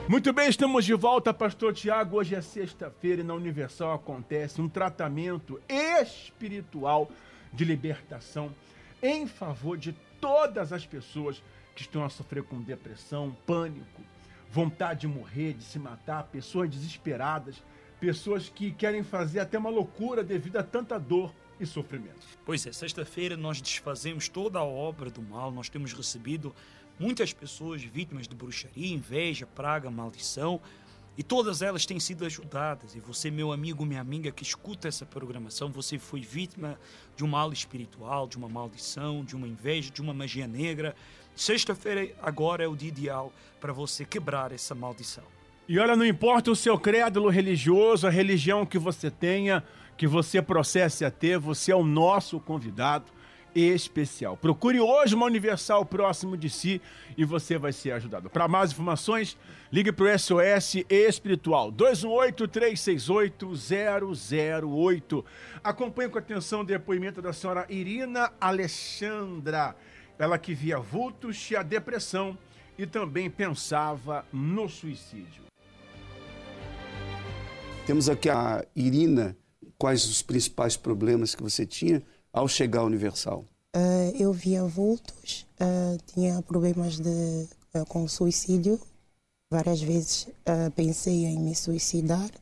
Muito bem, estamos de volta, Pastor Tiago. Hoje é sexta-feira e na Universal acontece um tratamento espiritual de libertação em favor de todas as pessoas que estão a sofrer com depressão, pânico, vontade de morrer, de se matar, pessoas desesperadas, pessoas que querem fazer até uma loucura devido a tanta dor e sofrimento. Pois é, sexta-feira nós desfazemos toda a obra do mal. Nós temos recebido muitas pessoas vítimas de bruxaria, inveja, praga, maldição, e todas elas têm sido ajudadas. E você, meu amigo, minha amiga que escuta essa programação, você foi vítima de um mal espiritual, de uma maldição, de uma inveja, de uma magia negra. Sexta-feira agora é o dia ideal para você quebrar essa maldição. E olha, não importa o seu crédulo religioso, a religião que você tenha, que você processe a ter, você é o nosso convidado especial. Procure hoje uma Universal próximo de si e você vai ser ajudado. Para mais informações, ligue para o SOS Espiritual 218-368-008. Acompanhe com atenção o depoimento da senhora Irina Alexandra. Ela que via vultos, tinha depressão e também pensava no suicídio. Temos aqui a Irina. Quais os principais problemas que você tinha ao chegar à Universal? Eu via vultos, tinha problemas com suicídio. Várias vezes pensei em me suicidar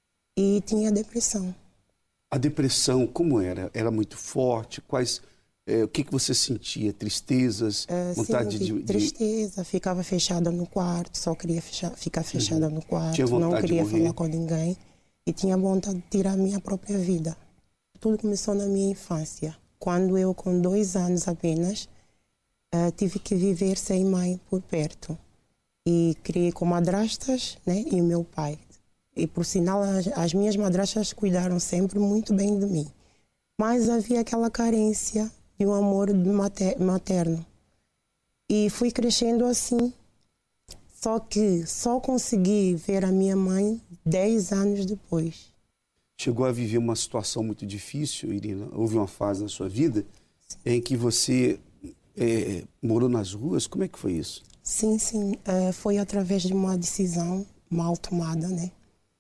e tinha depressão. A depressão, como era? Era muito forte? O que você sentia? Tristezas? Vontade de tristeza, ficava fechada no quarto, só queria ficar fechada no quarto, não queria falar com ninguém e tinha vontade de tirar a minha própria vida. Tudo começou na minha infância, quando eu, com 2 anos apenas, tive que viver sem mãe por perto. E criei com madrastas, né, e o meu pai. E, por sinal, as minhas madrastas cuidaram sempre muito bem de mim. Mas havia aquela carência de um amor materno. E fui crescendo assim. Só que só consegui ver a minha mãe 10 anos depois. Chegou a viver uma situação muito difícil, Irina? Houve uma fase na sua vida em que você morou nas ruas? Como é que foi isso? Sim. Foi através de uma decisão mal tomada, né?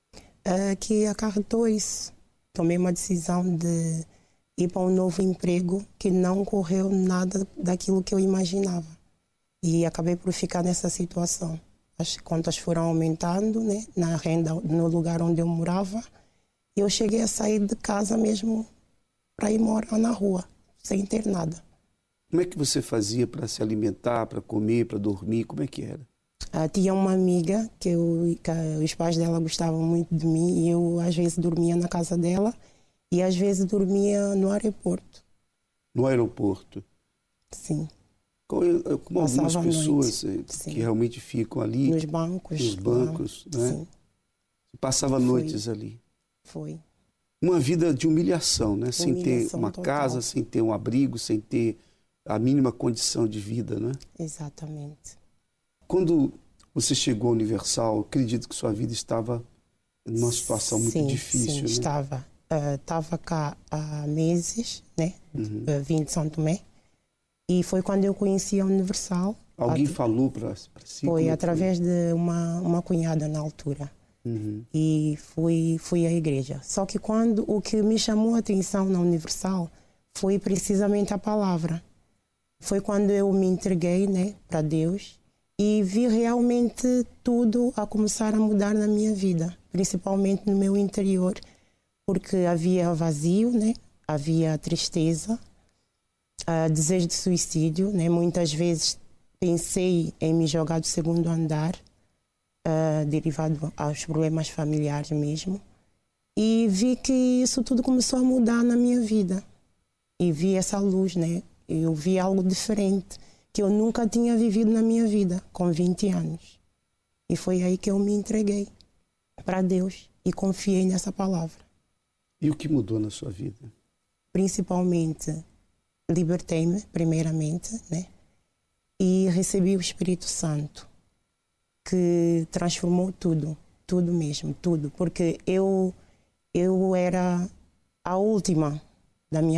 Que acarretou isso. Tomei uma decisão de ir para um novo emprego que não correu nada daquilo que eu imaginava. E acabei por ficar nessa situação. As contas foram aumentando, né? Na renda, no lugar onde eu morava. E eu cheguei a sair de casa mesmo para ir morar na rua, sem ter nada. Como é que você fazia para se alimentar, para comer, para dormir? Como é que era? Tinha uma amiga que os pais dela gostavam muito de mim e eu às vezes dormia na casa dela e às vezes dormia no aeroporto. No aeroporto? Sim. Como algumas pessoas que realmente ficam ali. Nos bancos. Nos bancos, né? Sim. Passava noites ali. Foi. Uma vida de humilhação, né? Sem ter uma total. casa, sem ter um abrigo, sem ter a mínima condição de vida, né? Exatamente. Quando você chegou ao Universal, acredito que sua vida estava numa situação muito difícil, sim, né? Estava. Estava cá há meses, né? Vim de São Tomé. E foi quando eu conheci a Universal. Alguém falou para si? Foi através de uma cunhada na altura. E fui à igreja. Só que o que me chamou a atenção na Universal foi precisamente a palavra. Foi quando eu me entreguei, né, para Deus e vi realmente tudo a começar a mudar na minha vida, principalmente no meu interior, porque havia vazio, né, havia tristeza, desejo de suicídio, né, muitas vezes pensei em me jogar do 2º andar, derivado aos problemas familiares mesmo. E vi que isso tudo começou a mudar na minha vida. E vi essa luz, né? Eu vi algo diferente que eu nunca tinha vivido na minha vida, com 20 anos. E foi aí que eu me entreguei para Deus e confiei nessa palavra. E o que mudou na sua vida? Principalmente, libertei-me, primeiramente, né? E recebi o Espírito Santo, que transformou tudo mesmo, tudo. Porque eu era a última da minha